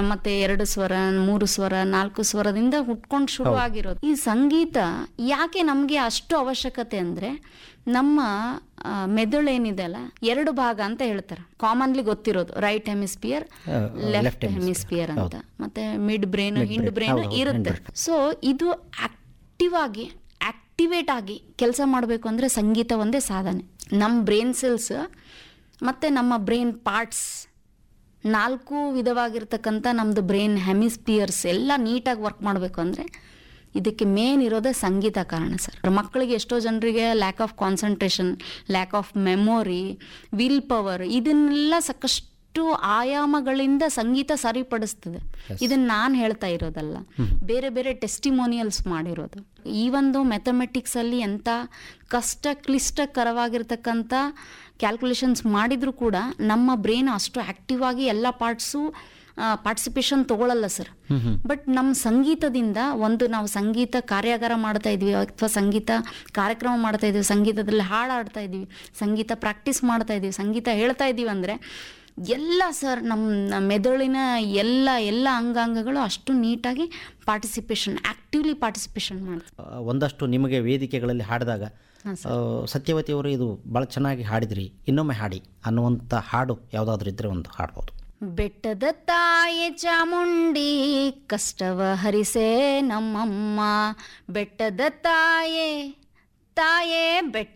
ಮತ್ತೆ 2 ಸ್ವರ 3 ಸ್ವರ 4 ಸ್ವರದಿಂದ ಹುಟ್ಕೊಂಡು ಶುರು ಆಗಿರೋದು. ಈ ಸಂಗೀತ ಯಾಕೆ ನಮ್ಗೆ ಅಷ್ಟು ಅವಶ್ಯಕತೆ ಅಂದ್ರೆ ನಮ್ಮ ಮೆದುಳು ಏನಿದೆ ಅಲ್ಲ 2 ಭಾಗ ಅಂತ ಹೇಳ್ತಾರೆ. ಕಾಮನ್ಲಿ ಗೊತ್ತಿರೋದು ರೈಟ್ ಹೆಮಿಸ್ಪಿಯರ್, ಲೆಫ್ಟ್ ಹೆಮಿಸ್ಪಿಯರ್ ಅಂತ. ಮತ್ತೆ ಮಿಡ್ ಬ್ರೈನ್, ಹಿಂಡ್ ಬ್ರೈನ್ ಇರುತ್ತೆ. ಸೊ ಇದು ಆಕ್ಟಿವೇಟ್ ಆಗಿ ಕೆಲಸ ಮಾಡಬೇಕು ಅಂದ್ರೆ ಸಂಗೀತ ಒಂದೇ ಸಾಧನೆ. ನಮ್ಮ ಬ್ರೈನ್ ಸೆಲ್ಸ್ ಮತ್ತೆ ನಮ್ಮ ಬ್ರೈನ್ ಪಾರ್ಟ್ಸ್ 4 ವಿಧವಾಗಿರ್ತಕ್ಕಂಥ ನಮ್ಮದು ಬ್ರೈನ್ ಹೆಮಿಸ್ಪಿಯರ್ಸ್ ಎಲ್ಲ ನೀಟಾಗಿ ವರ್ಕ್ ಮಾಡಬೇಕು ಅಂದರೆ ಇದಕ್ಕೆ ಮೇನ್ ಇರೋದೇ ಸಂಗೀತ ಕಾರಣ ಸರ್. ಮಕ್ಕಳಿಗೆ ಎಷ್ಟೋ ಜನರಿಗೆ lack of concentration, lack of memory, will power, ಇದನ್ನೆಲ್ಲ ಸಾಕಷ್ಟು ಆಯಾಮಗಳಿಂದ ಸಂಗೀತ ಸರಿಪಡಿಸ್ತದೆ. ಇದನ್ನ ನಾನು ಹೇಳ್ತಾ ಇರೋದಲ್ಲ, ಬೇರೆ ಬೇರೆ ಟೆಸ್ಟಿಮೋನಿಯಲ್ಸ್ ಮಾಡಿರೋದು. ಈ ಒಂದು ಮ್ಯಾಥಮೆಟಿಕ್ಸ್ ಅಲ್ಲಿ ಎಂಥ ಕ್ಲಿಷ್ಟಕರವಾಗಿರ್ತಕ್ಕಂಥ ಕ್ಯಾಲ್ಕುಲೇಷನ್ಸ್ ಮಾಡಿದ್ರು ಕೂಡ ನಮ್ಮ ಬ್ರೈನ್ ಅಷ್ಟು ಆಕ್ಟಿವ್ ಆಗಿ ಎಲ್ಲ ಪಾರ್ಟಿಸಿಪೇಷನ್ ತಗೊಳ್ಳಲ್ಲ ಸರ್. ಬಟ್ ನಮ್ಮ ಸಂಗೀತದಿಂದ ನಾವು ಸಂಗೀತ ಕಾರ್ಯಾಗಾರ ಮಾಡ್ತಾ ಇದ್ವಿ ಅಥವಾ ಸಂಗೀತ ಕಾರ್ಯಕ್ರಮ ಮಾಡ್ತಾ ಇದ್ವಿ, ಸಂಗೀತದಲ್ಲಿ ಹಾಡಾಡ್ತಾ ಇದ್ವಿ, ಸಂಗೀತ ಪ್ರಾಕ್ಟೀಸ್ ಮಾಡ್ತಾ ಇದ್ವಿ, ಸಂಗೀತ ಹೇಳ್ತಾ ಇದ್ದೀವಿ ಅಂದರೆ ಎಲ್ಲ ಸರ್ ನಮ್ಮ ಮೆದುಳಿನ ಎಲ್ಲ ಅಂಗಾಂಗಗಳು ಅಷ್ಟು ನೀಟಾಗಿ ಆಕ್ಟಿವ್ಲಿ ಪಾರ್ಟಿಸಿಪೇಷನ್ ಮಾಡ್ತಾರೆ. ಒಂದಷ್ಟು ನಿಮಗೆ ವೇದಿಕೆಗಳಲ್ಲಿ ಹಾಡಿದಾಗ ಸತ್ಯವತಿ ಅವರು ಇದು ಭಾಳ ಚೆನ್ನಾಗಿ ಹಾಡಿದ್ರಿ, ಇನ್ನೊಮ್ಮೆ ಹಾಡಿ ಅನ್ನುವಂಥ ಹಾಡು ಯಾವುದಾದ್ರೂ ಇದ್ದರೆ ಒಂದು ಹಾಡ್ಬೋದು. ಬೆಟ್ಟದ ತಾಯೆ ಚಾಮುಂಡಿ ಕಷ್ಟವ ಹರಿಸೆ ನಮ್ಮಮ್ಮ, ಬೆಟ್ಟದ ತಾಯೇ ಬೆಟ್ಟ